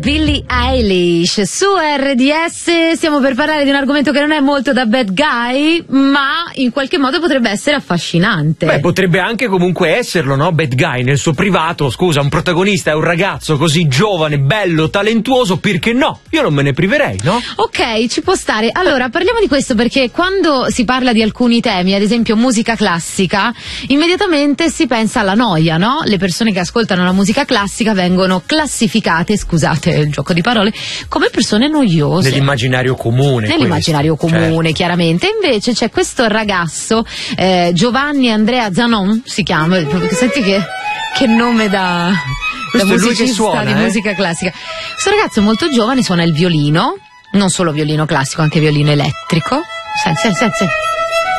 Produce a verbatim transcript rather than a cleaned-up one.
Billie Eilish su R D S. Stiamo per parlare di un argomento che non è molto da bad guy, ma in qualche modo potrebbe essere affascinante. Beh, potrebbe anche comunque esserlo, no? Bad guy nel suo privato. Scusa, un protagonista è un ragazzo così giovane, bello, talentuoso, perché no? Io non me ne priverei, no? Ok, ci può stare. Allora, parliamo di questo perché quando si parla di alcuni temi, ad esempio musica classica, immediatamente si pensa alla noia, no? Le persone che ascoltano la musica classica vengono classificate, scusate il gioco di parole, come persone noiose. Nell'immaginario comune. Nell'immaginario questo, comune, certo. Chiaramente. Invece c'è questo ragazzo, eh, Giovanni Andrea Zanon, si chiama, senti che, che nome da, da musicista suona, di eh? musica classica. Questo ragazzo molto giovane suona il violino, non solo violino classico, anche violino elettrico. Senti, senti, senti.